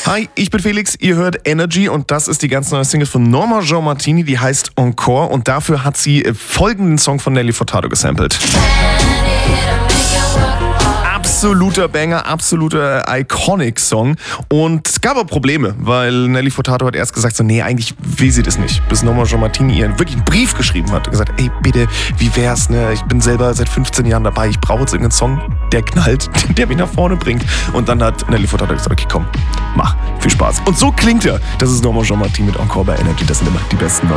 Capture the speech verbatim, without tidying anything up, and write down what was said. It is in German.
Hi, ich bin Felix, ihr hört Energy und das ist die ganz neue Single von Norma Jean Martini, die heißt Encore und dafür hat sie folgenden Song von Nelly Furtado gesampelt. Absoluter Banger, absoluter Iconic-Song. Und es gab aber Probleme, weil Nelly Furtado hat erst gesagt, so, nee, eigentlich will sie das nicht. Bis Norma Jean Martini ihr wirklich einen Brief geschrieben hat und gesagt, ey, bitte, wie wär's, ne? Ich bin selber seit fünfzehn Jahren dabei, ich brauche jetzt irgendeinen Song, der knallt, der mich nach vorne bringt. Und dann hat Nelly Furtado gesagt, okay, komm, mach, viel Spaß. Und so klingt er. Das ist Norma Jean Martini mit Encore bei Energy, das sind immer die besten